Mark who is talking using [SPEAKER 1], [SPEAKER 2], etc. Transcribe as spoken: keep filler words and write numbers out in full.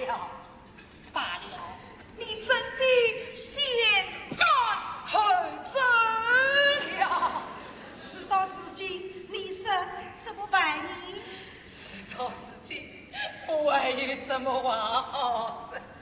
[SPEAKER 1] 了，罢了，你真的现在何走了？
[SPEAKER 2] 事到如今，你说怎么办呢？
[SPEAKER 1] 事到如今，我还有什么话好说？